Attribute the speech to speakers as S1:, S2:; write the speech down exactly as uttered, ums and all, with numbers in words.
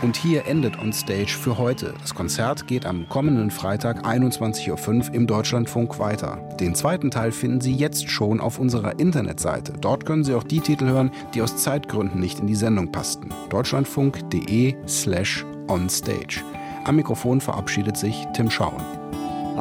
S1: Und hier endet On Stage für heute. Das Konzert geht am kommenden Freitag einundzwanzig Uhr fünf im Deutschlandfunk weiter. Den zweiten Teil finden Sie jetzt schon auf unserer Internetseite. Dort können Sie auch die Titel hören, die aus Zeitgründen nicht in die Sendung passten. deutschlandfunk punkt de slash onstage. Am Mikrofon verabschiedet sich Tim Schauen.